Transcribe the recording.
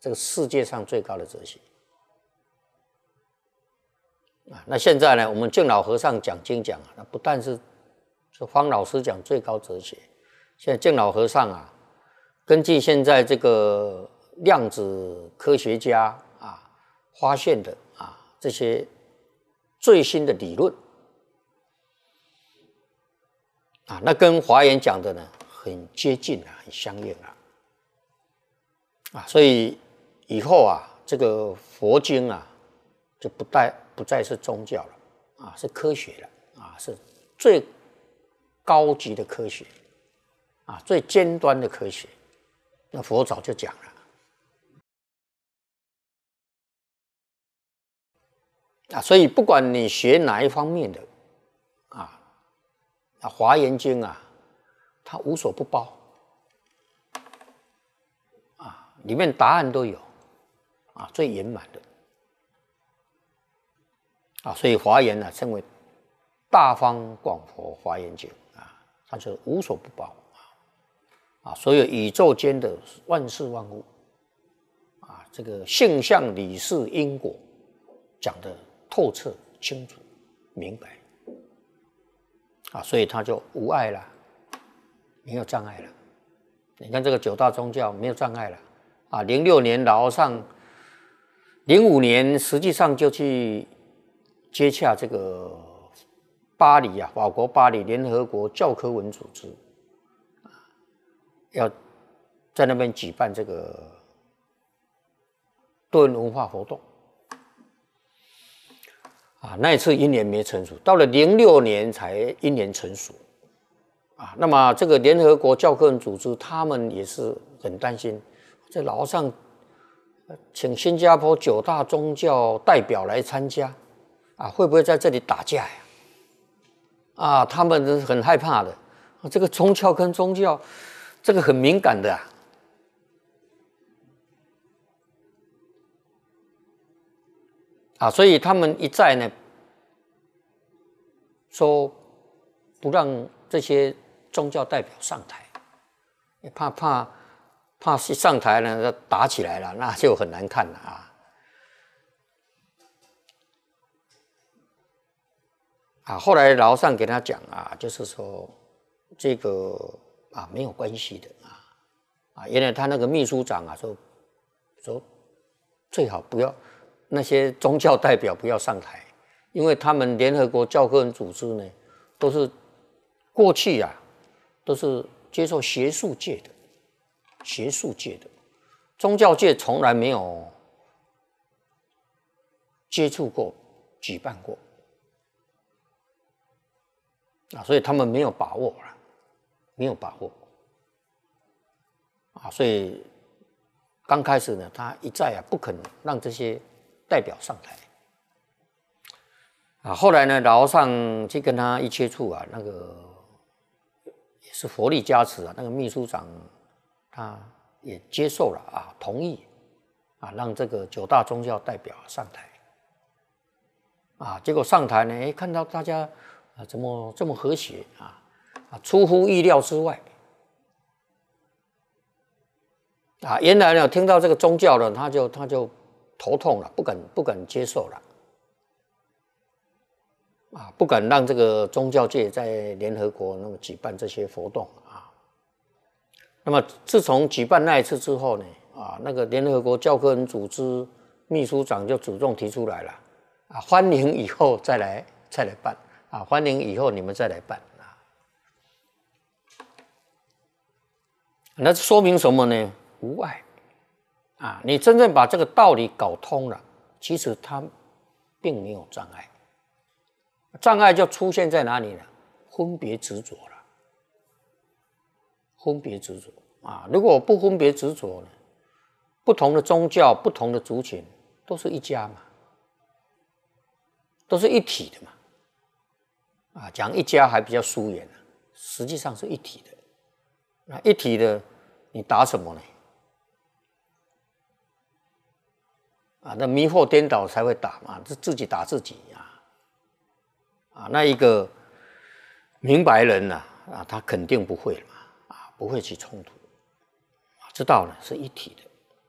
这个世界上最高的哲学。那现在呢，我们净老和尚讲经讲那不但是方老师讲最高哲学，现在净老和尚啊，根据现在这个量子科学家发现的这些最新的理论那跟华严讲的呢很接近很相应所以以后这个佛经就不再是宗教了是科学了是最高级的科学最尖端的科学。那佛早就讲了所以不管你学哪一方面的华严经它无所不包里面答案都有最圆满的所以华严称为大方广佛华严经它就无所不包所有宇宙间的万事万物这个性相理事因果讲得透彻清楚明白所以它就无碍了，没有障碍了。你看这个九大宗教没有障碍了06年老和尚05年实际上就去接洽这个巴黎法国巴黎联合国教科文组织要在那边举办这个多元文化活动那一次因缘没成熟，到了06年才因缘成熟那么这个联合国教科文组织他们也是很担心，这老和尚请新加坡9大宗教代表来参加会不会在这里打架呀他们很害怕的这个宗教跟宗教这个很敏感的所以他们一再呢说不让这些宗教代表上台，怕上台呢打起来了，那就很难看了后来老和尚给他讲就是说这个没有关系的原来他那个秘书长说最好不要那些宗教代表不要上台，因为他们联合国教科文组织呢都是过去都是接受学术界的宗教界从来没有接触过举办过所以他们没有把握所以刚开始呢他一再不肯让这些代表上台后来呢老和尚去跟他一接触那个也是佛力加持那个秘书长他也接受了同意让这个9大宗教代表上台结果上台呢看到大家怎么这么和谐出乎意料之外原来呢听到这个宗教了他就头痛了，不敢接受了不敢让这个宗教界在联合国那么举办这些活动那么自从举办那一次之后呢那个联合国教科文组织秘书长就主动提出来了欢迎以后再来办欢迎以后你们再来办那说明什么呢？无碍你真正把这个道理搞通了，其实它并没有障碍，障碍就出现在哪里呢？分别执着了，分别执着如果不分别执着呢，不同的宗教、不同的族群都是一家嘛，都是一体的嘛讲一家还比较疏远实际上是一体的。那一体的，你打什么呢？那迷惑颠倒才会打嘛，自己打自己那一个明白人他肯定不会了嘛不会去冲突知道了是一体的。